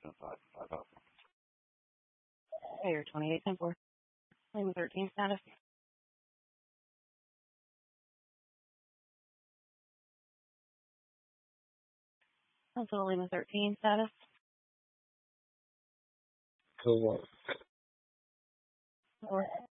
Air 2810-4. Lima 13 status. Also Lima 13 status. Cool. Or